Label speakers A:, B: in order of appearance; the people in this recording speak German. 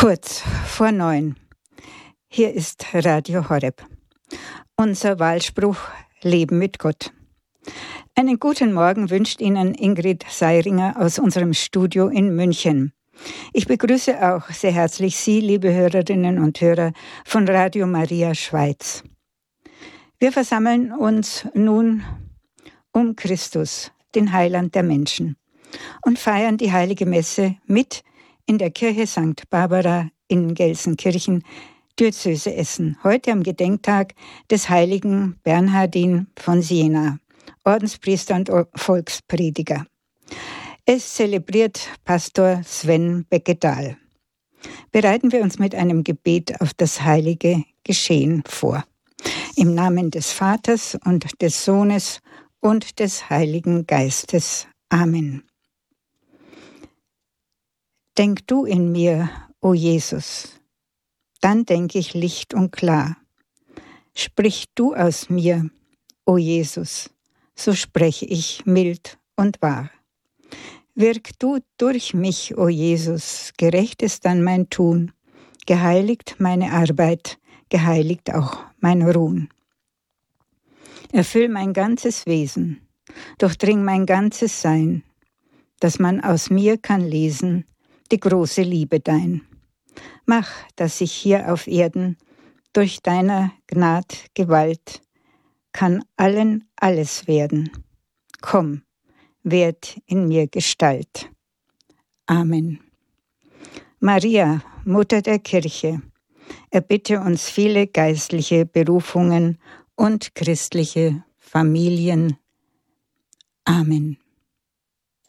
A: Kurz vor 9. Hier ist Radio Horeb. Unser Wahlspruch: Leben mit Gott. Einen guten Morgen wünscht Ihnen Ingrid Seiringer aus unserem Studio in München. Ich begrüße auch sehr herzlich Sie, liebe Hörerinnen und Hörer von Radio Maria Schweiz. Wir versammeln uns nun um Christus, den Heiland der Menschen, und feiern die Heilige Messe mit in der Kirche St. Barbara in Gelsenkirchen, Diözese Essen, heute am Gedenktag des heiligen Bernhardin von Siena, Ordenspriester und Volksprediger. Es zelebriert Pastor Sven Beckedahl. Bereiten wir uns mit einem Gebet auf das heilige Geschehen vor. Im Namen des Vaters und des Sohnes und des Heiligen Geistes. Amen. Denk du in mir, o Jesus, dann denk ich licht und klar. Sprich du aus mir, o Jesus, so spreche ich mild und wahr. Wirk du durch mich, o Jesus, gerecht ist dann mein Tun, geheiligt meine Arbeit, geheiligt auch mein Ruhen. Erfüll mein ganzes Wesen, durchdring mein ganzes Sein, dass man aus mir kann lesen, die große Liebe dein. Mach, dass ich hier auf Erden durch deiner Gnad Gewalt kann allen alles werden. Komm, werd in mir Gestalt. Amen. Maria, Mutter der Kirche, erbitte uns viele geistliche Berufungen und christliche Familien. Amen.